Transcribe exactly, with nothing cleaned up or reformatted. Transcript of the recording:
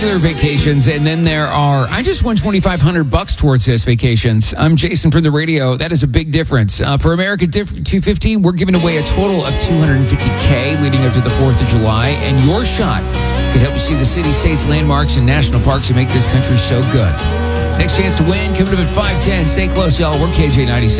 vacations, and then there are, I just won twenty-five hundred bucks towards this vacations. I'm Jason from the radio. That is a big difference. Uh, for America two fifty, we're giving away a total of two hundred fifty K leading up to the fourth of July, and your shot could help you see the city, states, landmarks, and national parks that make this country so good. Next chance to win coming up at five ten. Stay close, y'all. We're K J ninety-seven.